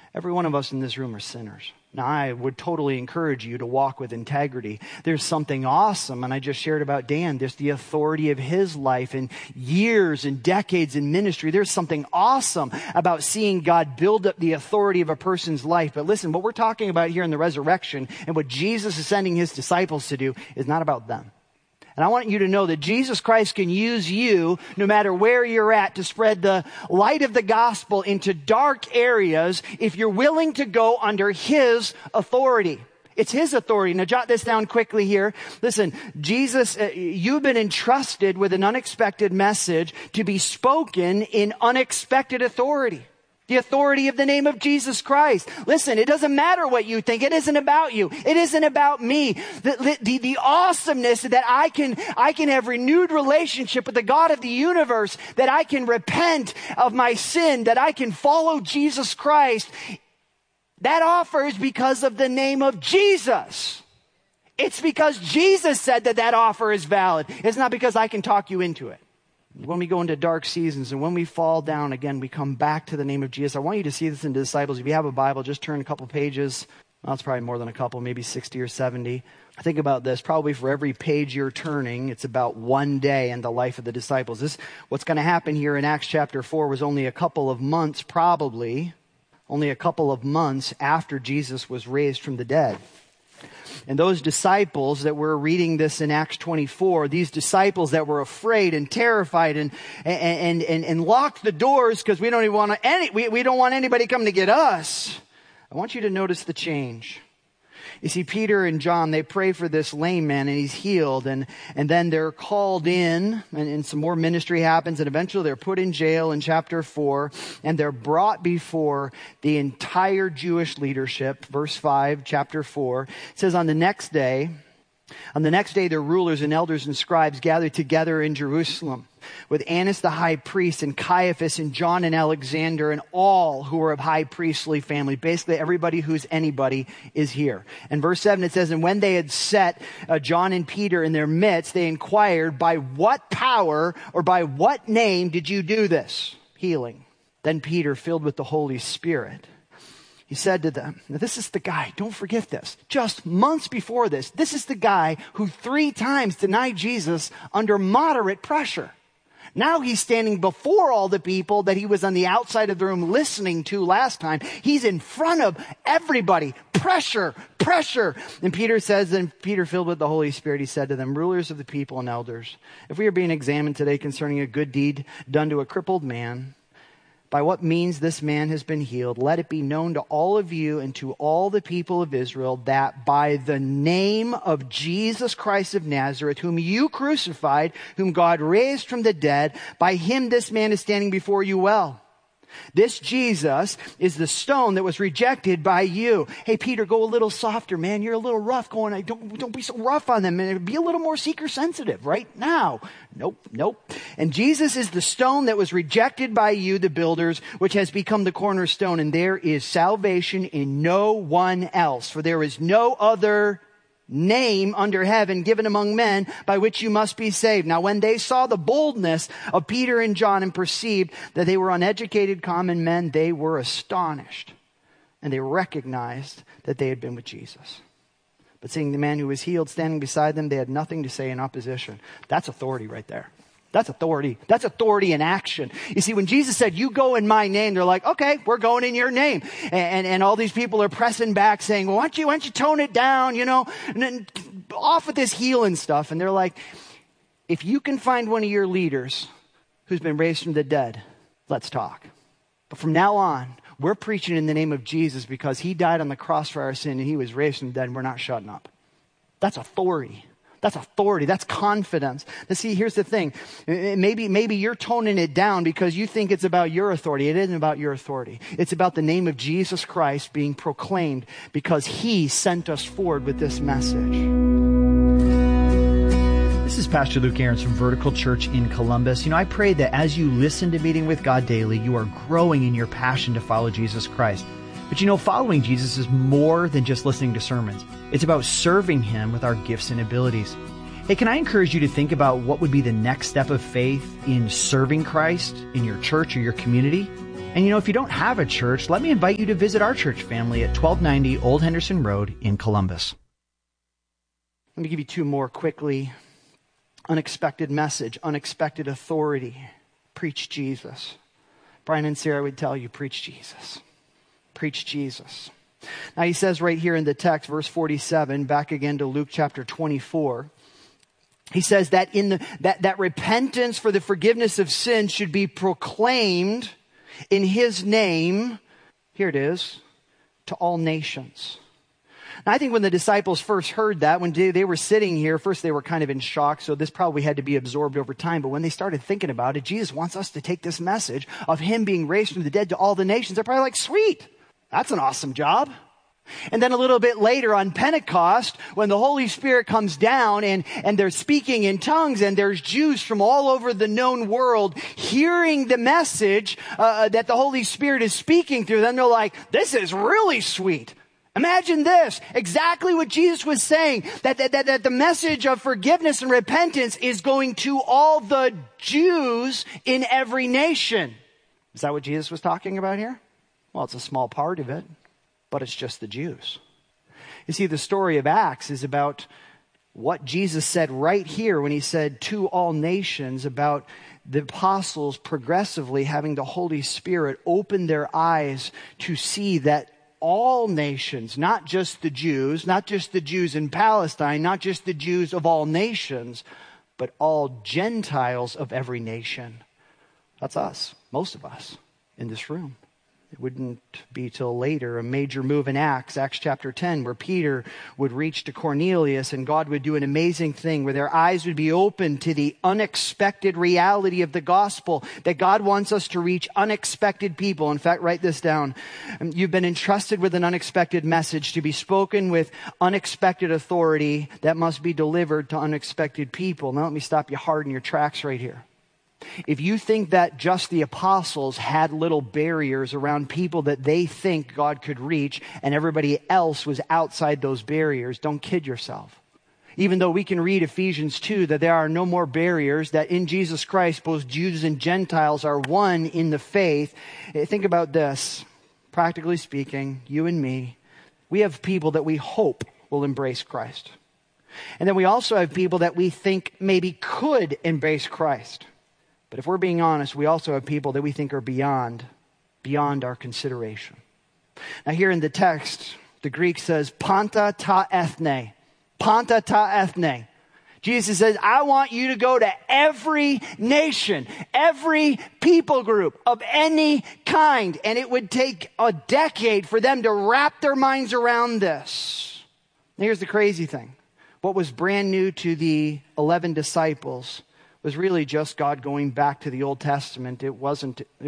Every one of us in this room are sinners. Now, I would totally encourage you to walk with integrity. There's something awesome, and I just shared about Dan. There's the authority of his life and years and decades in ministry. There's something awesome about seeing God build up the authority of a person's life. But listen, what we're talking about here in the resurrection and what Jesus is sending his disciples to do is not about them. And I want you to know that Jesus Christ can use you, no matter where you're at, to spread the light of the gospel into dark areas if you're willing to go under his authority. It's his authority. Now jot this down quickly here. Listen, Jesus, you've been entrusted with an unexpected message to be spoken in unexpected authority. The authority of the name of Jesus Christ. Listen, it doesn't matter what you think. It isn't about you. It isn't about me. The awesomeness that I can have renewed relationship with the God of the universe, that I can repent of my sin, that I can follow Jesus Christ. That offer is because of the name of Jesus. It's because Jesus said that offer is valid. It's not because I can talk you into it. When we go into dark seasons and when we fall down, again, we come back to the name of Jesus. I want you to see this in the disciples. If you have a Bible, just turn a couple pages. Well, it's probably more than a couple, maybe 60 or 70. Think about this. Probably for every page you're turning, it's about one day in the life of the disciples. What's going to happen here in Acts chapter 4 was only a couple of months, probably, only a couple of months after Jesus was raised from the dead. And those disciples that were reading this in Acts 24, these disciples that were afraid and terrified and locked the doors because we don't want anybody coming to get us. I want you to notice the change. You see, Peter and John, they pray for this lame man and he's healed. And then they're called in and some more ministry happens. And eventually they're put in jail in chapter 4. And they're brought before the entire Jewish leadership. Verse 5, chapter 4. It says, On the next day, their rulers and elders and scribes gathered together in Jerusalem with Annas the high priest and Caiaphas and John and Alexander and all who were of high priestly family. Basically, everybody who's anybody is here. And verse 7, it says, And when they had set John and Peter in their midst, they inquired, By what power or by what name did you do this healing? Then Peter, filled with the Holy Spirit, he said to them, now this is the guy, don't forget this, just months before this is the guy who 3 times denied Jesus under moderate pressure. Now he's standing before all the people that he was on the outside of the room listening to last time. He's in front of everybody. Pressure. And Peter says, then Peter, filled with the Holy Spirit, he said to them, Rulers of the people and elders, if we are being examined today concerning a good deed done to a crippled man, by what means this man has been healed, let it be known to all of you and to all the people of Israel that by the name of Jesus Christ of Nazareth, whom you crucified, whom God raised from the dead, by him this man is standing before you well. This Jesus is the stone that was rejected by you. Hey, Peter, go a little softer, man. You're a little rough going, don't be so rough on them, man. Be a little more seeker sensitive right now. Nope. And Jesus is the stone that was rejected by you, the builders, which has become the cornerstone. And there is salvation in no one else, for there is no other name under heaven given among men by which you must be saved. Now, when they saw the boldness of Peter and John and perceived that they were uneducated common men, they were astonished. And they recognized that they had been with Jesus. But seeing the man who was healed standing beside them, they had nothing to say in opposition. That's authority right there. That's authority. That's authority in action. You see, when Jesus said, you go in my name, they're like, okay, we're going in your name. And all these people are pressing back saying, well, why don't you tone it down, and then off with this healing stuff. And they're like, if you can find one of your leaders who's been raised from the dead, let's talk. But from now on, we're preaching in the name of Jesus because he died on the cross for our sin and he was raised from the dead and we're not shutting up. That's authority. That's authority. That's confidence. Now see, here's the thing. Maybe you're toning it down because you think it's about your authority. It isn't about your authority. It's about the name of Jesus Christ being proclaimed because he sent us forward with this message. This is Pastor Luke Ahrens from Vertical Church in Columbus. I pray that as you listen to Meeting with God Daily, you are growing in your passion to follow Jesus Christ. But following Jesus is more than just listening to sermons. It's about serving him with our gifts and abilities. Hey, can I encourage you to think about what would be the next step of faith in serving Christ in your church or your community? And if you don't have a church, let me invite you to visit our church family at 1290 Old Henderson Road in Columbus. Let me give you two more quickly. Unexpected message, unexpected authority. Preach Jesus. Brian and Sarah would tell you, preach Jesus. Preach Jesus. Now he says right here in the text, verse 47, back again to Luke chapter 24. He says that that repentance for the forgiveness of sins should be proclaimed in his name, here it is, to all nations. Now, I think when the disciples first heard that, when they were sitting here, first they were kind of in shock, so this probably had to be absorbed over time. But when they started thinking about it, Jesus wants us to take this message of him being raised from the dead to all the nations. They're probably like, sweet, that's an awesome job. And then a little bit later on Pentecost, when the Holy Spirit comes down and they're speaking in tongues, and there's Jews from all over the known world hearing the message that the Holy Spirit is speaking through them, they're like, this is really sweet. Imagine this, exactly what Jesus was saying, that the message of forgiveness and repentance is going to all the Jews in every nation. Is that what Jesus was talking about here? Well, it's a small part of it. But it's just the Jews. You see, the story of Acts is about what Jesus said right here when he said to all nations, about the apostles progressively having the Holy Spirit open their eyes to see that all nations, not just the Jews in Palestine, not just the Jews of all nations, but all Gentiles of every nation. That's us, most of us in this room. It wouldn't be till later, a major move in Acts chapter 10, where Peter would reach to Cornelius and God would do an amazing thing where their eyes would be opened to the unexpected reality of the gospel, that God wants us to reach unexpected people. In fact, write this down. You've been entrusted with an unexpected message to be spoken with unexpected authority that must be delivered to unexpected people. Now let me stop you hard in your tracks right here. If you think that just the apostles had little barriers around people that they think God could reach and everybody else was outside those barriers, don't kid yourself. Even though we can read Ephesians 2 that there are no more barriers, that in Jesus Christ both Jews and Gentiles are one in the faith. Think about this. Practically speaking, you and me, we have people that we hope will embrace Christ. And then we also have people that we think maybe could embrace Christ. But if we're being honest, we also have people that we think are beyond our consideration. Now here in the text, the Greek says, panta ta ethne. Panta ta ethne. Jesus says, I want you to go to every nation, every people group of any kind. And it would take a decade for them to wrap their minds around this. Now here's the crazy thing. What was brand new to the 11 disciples was really just God going back to the Old Testament. It was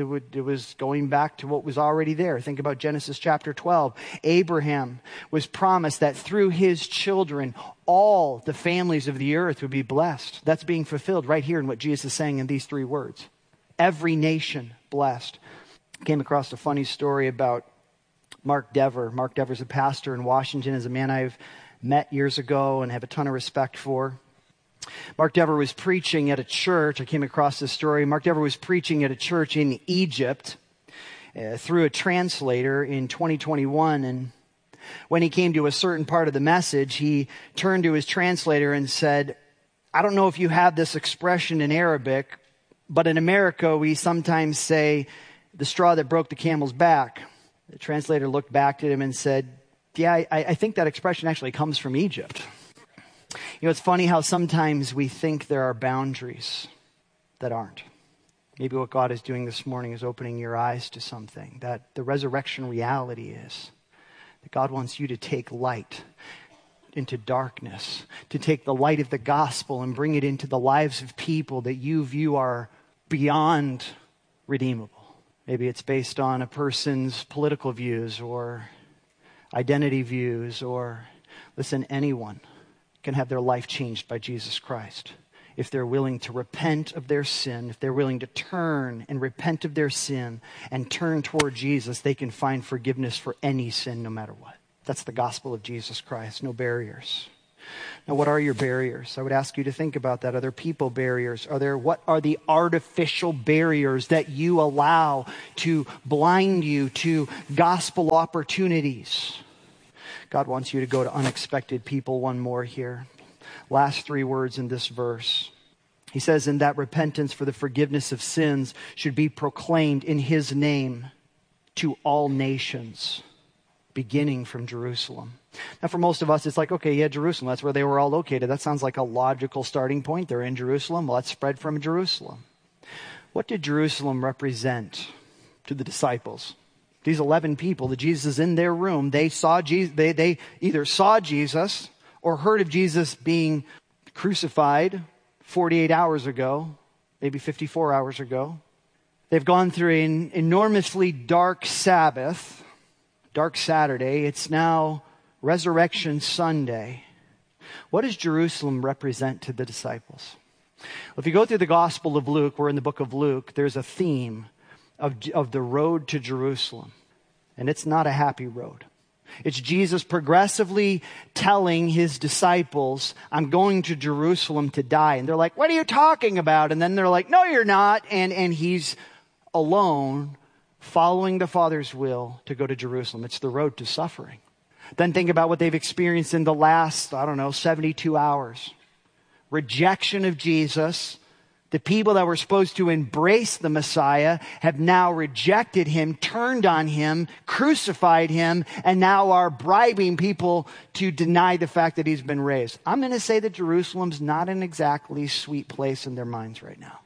going back to what was already there. Think about Genesis chapter 12. Abraham was promised that through his children, all the families of the earth would be blessed. That's being fulfilled right here in what Jesus is saying in these three words. Every nation blessed. I came across a funny story about Mark Dever. Mark Dever's a pastor in Washington, is a man I've met years ago and have a ton of respect for. Mark Dever was preaching at a church. I came across this story. Mark Dever was preaching at a church in Egypt through a translator in 2021. And when he came to a certain part of the message, he turned to his translator and said, I don't know if you have this expression in Arabic, but in America we sometimes say the straw that broke the camel's back. The translator looked back at him and said, yeah, I think that expression actually comes from Egypt. It's funny how sometimes we think there are boundaries that aren't. Maybe what God is doing this morning is opening your eyes to something, that the resurrection reality is that God wants you to take light into darkness, to take the light of the gospel and bring it into the lives of people that you view are beyond redeemable. Maybe it's based on a person's political views or identity views, or listen, anyone can have their life changed by Jesus Christ. If they're willing to repent of their sin, if they're willing to turn and repent of their sin and turn toward Jesus, they can find forgiveness for any sin no matter what. That's the gospel of Jesus Christ, no barriers. Now, what are your barriers? I would ask you to think about that. Are there people barriers? What are the artificial barriers that you allow to blind you to gospel opportunities? God wants you to go to unexpected people. One more here. Last 3 words in this verse. He says, "In that repentance for the forgiveness of sins should be proclaimed in his name to all nations, beginning from Jerusalem." Now, for most of us, it's like, okay, yeah, Jerusalem, that's where they were all located. That sounds like a logical starting point. They're in Jerusalem. Well, let's spread from Jerusalem. What did Jerusalem represent to the disciples? These 11 people, the Jesus in their room, they saw Jesus, they either saw Jesus or heard of Jesus being crucified 48 hours ago, maybe 54 hours ago. They've gone through an enormously dark Sabbath, dark Saturday. It's now Resurrection Sunday. What does Jerusalem represent to the disciples? Well, if you go through the Gospel of Luke, we're in the book of Luke, there's a theme of the road to Jerusalem. And it's not a happy road. It's Jesus progressively telling his disciples, "I'm going to Jerusalem to die." And they're like, "What are you talking about?" And then they're like, "No, you're not." And he's alone, following the Father's will to go to Jerusalem. It's the road to suffering. Then think about what they've experienced in the last, 72 hours. Rejection of Jesus. The people that were supposed to embrace the Messiah have now rejected him, turned on him, crucified him, and now are bribing people to deny the fact that he's been raised. I'm going to say that Jerusalem's not an exactly sweet place in their minds right now.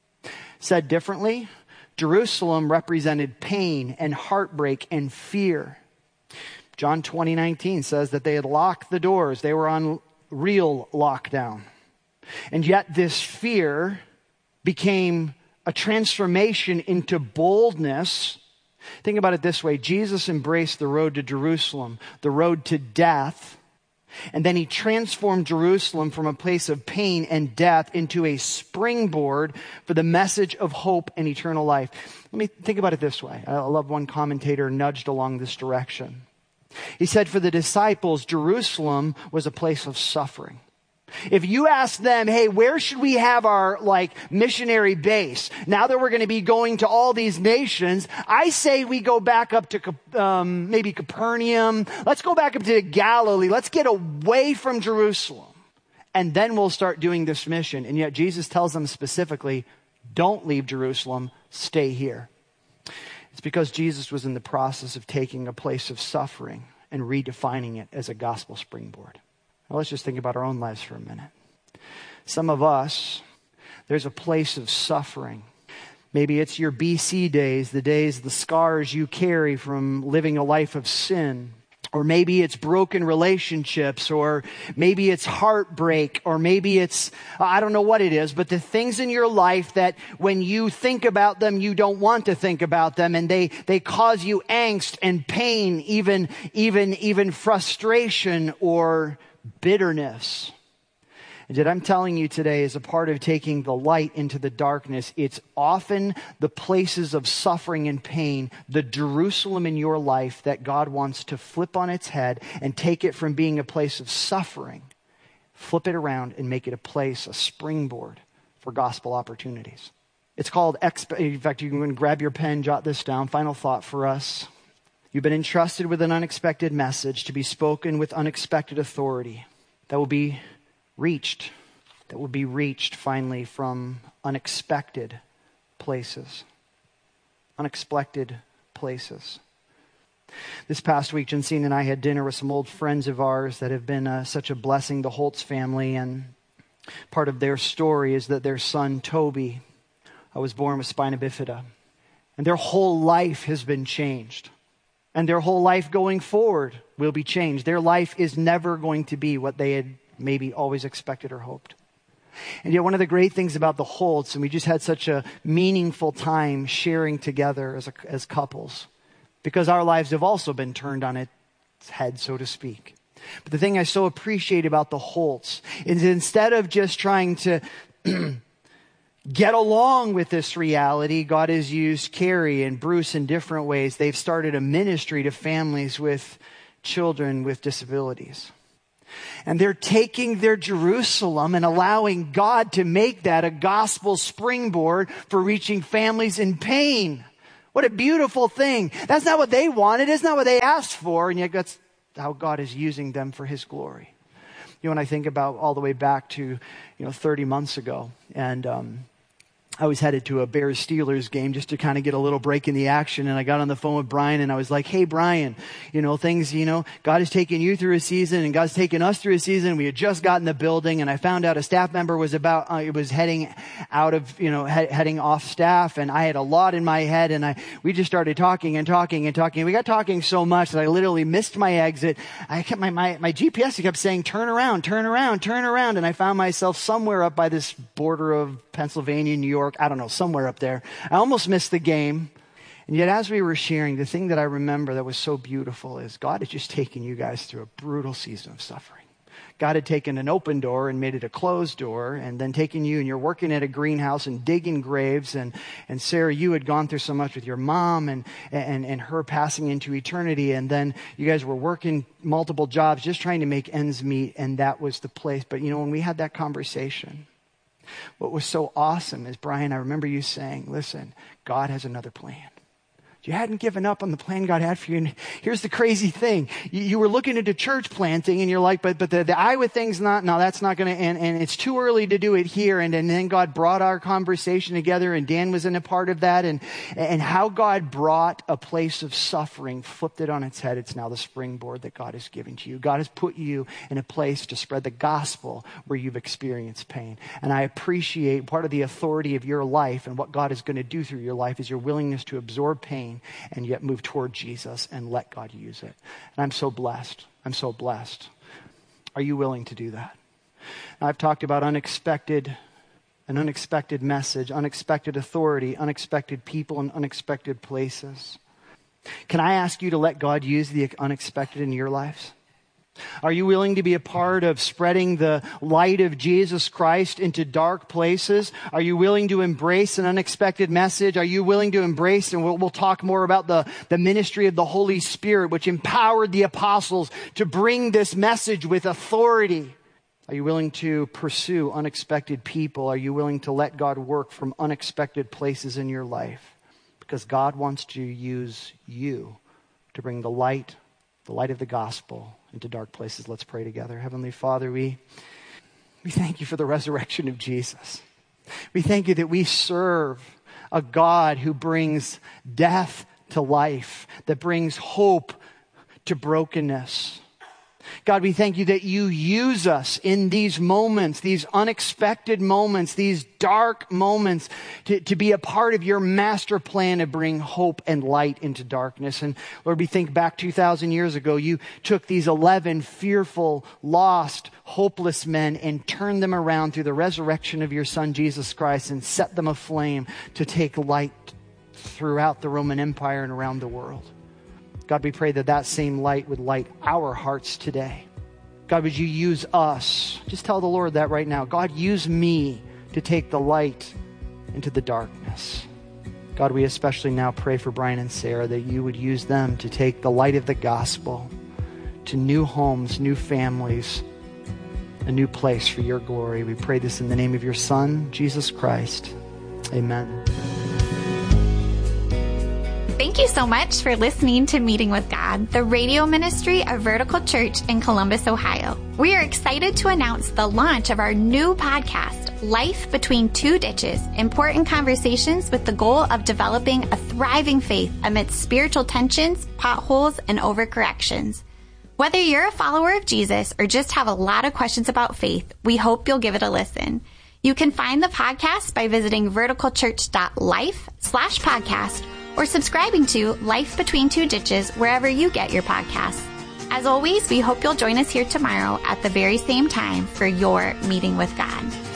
Said differently, Jerusalem represented pain and heartbreak and fear. John 20:19 says that they had locked the doors. They were on real lockdown. And yet this fear became a transformation into boldness. Think about it this way. Jesus embraced the road to Jerusalem, the road to death. And then he transformed Jerusalem from a place of pain and death into a springboard for the message of hope and eternal life. Let me think about it this way. I love one commentator nudged along this direction. He said for the disciples, Jerusalem was a place of suffering. If you ask them, hey, where should we have our missionary base? Now that we're going to be going to all these nations, I say we go back up to maybe Capernaum. Let's go back up to Galilee. Let's get away from Jerusalem. And then we'll start doing this mission. And yet Jesus tells them specifically, don't leave Jerusalem, stay here. It's because Jesus was in the process of taking a place of suffering and redefining it as a gospel springboard. Now let's just think about our own lives for a minute. Some of us, there's a place of suffering. Maybe it's your BC days, the scars you carry from living a life of sin. Or maybe it's broken relationships, or maybe it's heartbreak, or maybe it's, I don't know what it is, but the things in your life that when you think about them, you don't want to think about them, and they cause you angst and pain, even frustration or bitterness. And yet I'm telling you today, as a part of taking the light into the darkness, it's often the places of suffering and pain, the Jerusalem in your life that God wants to flip on its head and take it from being a place of suffering, flip it around and make it a springboard for gospel opportunities. It's called, in fact, you can grab your pen, jot this down. Final thought for us. You've been entrusted with an unexpected message to be spoken with unexpected authority that will be reached finally from unexpected places. Unexpected places. This past week, Jensine and I had dinner with some old friends of ours that have been such a blessing, the Holtz family, and part of their story is that their son, Toby, was born with spina bifida. And their whole life has been changed. And their whole life going forward will be changed. Their life is never going to be what they had maybe always expected or hoped. And yet one of the great things about the Holtz, and we just had such a meaningful time sharing together as couples, because our lives have also been turned on its head, so to speak. But the thing I so appreciate about the Holtz is instead of just trying to get along with this reality, God has used Carrie and Bruce in different ways. They've started a ministry to families with children with disabilities. And they're taking their Jerusalem and allowing God to make that a gospel springboard for reaching families in pain. What a beautiful thing. That's not what they wanted. It's not what they asked for. And yet that's how God is using them for his glory. You know, when I think about all the way back to, 30 months ago, and I was headed to a Bears-Steelers game just to kind of get a little break in the action. And I got on the phone with Brian and I was like, hey, Brian, things, God has taken you through a season and God's taken us through a season. We had just gotten the building and I found out a staff member was heading out of, heading off staff. And I had a lot in my head and we just started talking and talking and talking. We got talking so much that I literally missed my exit. I kept my GPS kept saying, turn around, turn around, turn around. And I found myself somewhere up by this border of Pennsylvania, New York, I don't know, somewhere up there. I almost missed the game. And yet as we were sharing, the thing that I remember that was so beautiful is God had just taken you guys through a brutal season of suffering. God had taken an open door and made it a closed door, and then taken you and you're working at a greenhouse and digging graves. And Sarah, you had gone through so much with your mom and her passing into eternity. And then you guys were working multiple jobs, just trying to make ends meet. And that was the place. But when we had that conversation, what was so awesome is, Brian, I remember you saying, listen, God has another plan. You hadn't given up on the plan God had for you. And here's the crazy thing. You were looking into church planting and you're like, but the Iowa thing's that's not going to, and it's too early to do it here. And then God brought our conversation together and Dan was in a part of that. And how God brought a place of suffering, flipped it on its head. It's now the springboard that God is giving to you. God has put you in a place to spread the gospel where you've experienced pain. And I appreciate part of the authority of your life and what God is going to do through your life is your willingness to absorb pain and yet move toward Jesus and let God use it. And I'm so blessed. I'm so blessed. Are you willing to do that? Now, I've talked about an unexpected message, unexpected authority, unexpected people, and unexpected places. Can I ask you to let God use the unexpected in your lives? Are you willing to be a part of spreading the light of Jesus Christ into dark places? Are you willing to embrace an unexpected message? Are you willing to embrace, and we'll talk more about the ministry of the Holy Spirit, which empowered the apostles to bring this message with authority? Are you willing to pursue unexpected people? Are you willing to let God work from unexpected places in your life? Because God wants to use you to bring the light of the gospel into dark places. Let's pray together. Heavenly Father, we thank you for the resurrection of Jesus. We thank you that we serve a God who brings death to life, that brings hope to brokenness. God, we thank you that you use us in these moments, these unexpected moments, these dark moments to be a part of your master plan to bring hope and light into darkness. And Lord, we think back 2,000 years ago, you took these 11 fearful, lost, hopeless men and turned them around through the resurrection of your Son, Jesus Christ, and set them aflame to take light throughout the Roman Empire and around the world. God, we pray that same light would light our hearts today. God, would you use us? Just tell the Lord that right now. God, use me to take the light into the darkness. God, we especially now pray for Brian and Sarah that you would use them to take the light of the gospel to new homes, new families, a new place for your glory. We pray this in the name of your Son, Jesus Christ. Amen. Thank you so much for listening to Meeting with God, the radio ministry of Vertical Church in Columbus, Ohio. We are excited to announce the launch of our new podcast, Life Between Two Ditches, important conversations with the goal of developing a thriving faith amidst spiritual tensions, potholes, and overcorrections. Whether you're a follower of Jesus or just have a lot of questions about faith, we hope you'll give it a listen. You can find the podcast by visiting verticalchurch.life/podcast or subscribing to Life Between Two Ditches wherever you get your podcasts. As always, we hope you'll join us here tomorrow at the very same time for your Meeting with God.